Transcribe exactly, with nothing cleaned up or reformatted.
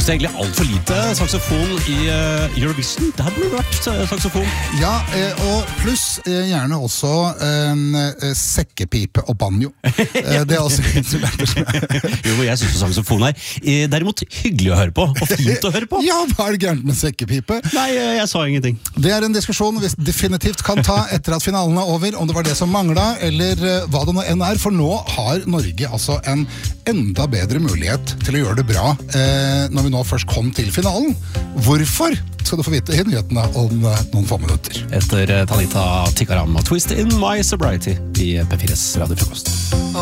synes det er egentlig alt for lite saksofon i uh, Eurovision. Det her burde vært uh, saksofon. Ja, eh, og pluss eh, gjerne også eh, sekkepipe og banjo. Eh, det er også instrumenter som er... Jo, jeg synes saksofon er eh, derimot hyggelig å høre på, og fint å høre på. Ja, hva er det gærent med sekkepipe? Nei, jeg, jeg sa ingenting. Det er en diskusjon vi definitivt kan ta etter at finalen er over, om det var det som manglet, eller uh, hva det nå enn er, for nå har Norge altså en enda bedre mulighet til å gjøre det bra eh, når vi nå først kom til finalen. Hvorfor skal du få vite i nyhetene om uh, noen få minutter. Etter uh, Talita Tikaram og Twist in My Sobriety i P fires radiofrokost.